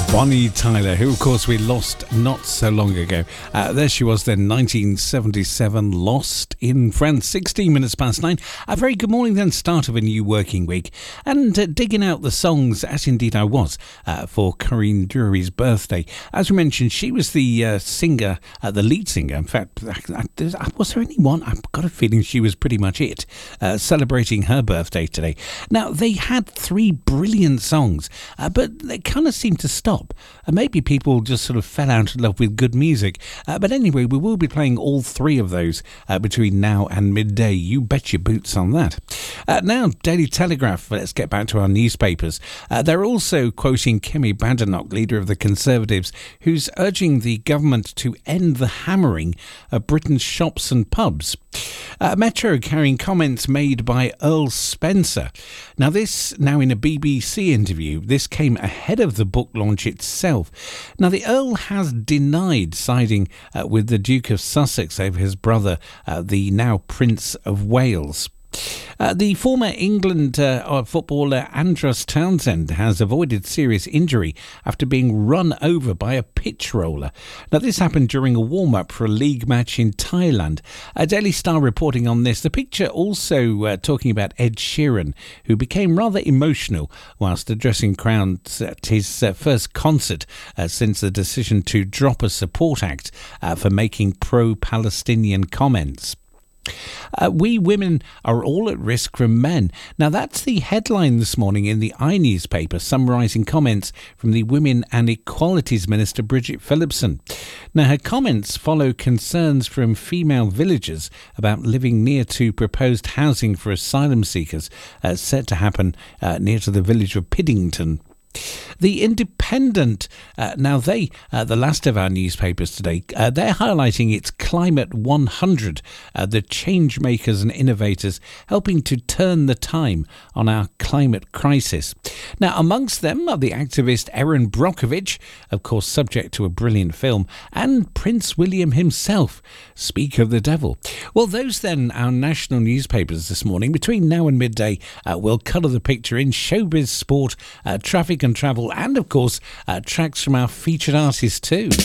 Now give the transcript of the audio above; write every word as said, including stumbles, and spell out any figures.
Bonnie Tyler, who of course we lost not so long ago. Uh, there she was then, nineteen seventy-seven, lost in France, sixteen minutes past nine. A very good morning then, start of a new working week. And uh, digging out the songs, as indeed I was, uh, for Corinne Drury's birthday. As we mentioned, she was the uh, singer, uh, the lead singer. In fact, I, I, was there anyone? I've got a feeling she was pretty much it, uh, celebrating her birthday today. Now, they had three brilliant songs, uh, but they kind of seemed to stop. And maybe people just sort of fell out of love with good music. Uh, but anyway, we will be playing all three of those uh, between now and midday. You bet your boots on that. Uh, now, Daily Telegraph, let's get back to our newspapers. Uh, they're also quoting Kemi Badenoch, leader of the Conservatives, who's urging the government to end the hammering of Britain's shops and pubs. Uh, Metro carrying comments made by Earl Spencer. Now this, now in a B B C interview, this came ahead of the book launch itself. Now the Earl has denied siding uh, with the Duke of Sussex over his brother, uh, the now Prince of Wales. Uh, the former England uh, footballer Andros Townsend has avoided serious injury after being run over by a pitch roller. Now, this happened during a warm-up for a league match in Thailand. A Daily Star reporting on this. The picture also uh, talking about Ed Sheeran, who became rather emotional whilst addressing crowds at his uh, first concert uh, since the decision to drop a support act uh, for making pro-Palestinian comments. Uh, we women are all at risk from men. Now that's the headline this morning in the I newspaper, summarising comments from the Women and Equalities Minister Bridget Phillipson. Now her comments follow concerns from female villagers about living near to proposed housing for asylum seekers uh, set to happen uh, near to the village of Piddington. The Independent, uh, now they, uh, the last of our newspapers today, uh, they're highlighting its Climate one hundred, uh, the change makers and innovators helping to turn the time on our climate crisis. Now, amongst them are the activist Erin Brockovich, of course subject to a brilliant film, and Prince William himself. Speak of the devil. Well, those then, our national newspapers this morning. Between now and midday, uh, we'll colour the picture in showbiz, sport, uh, traffic and travel, and of course uh, tracks from our featured artists too.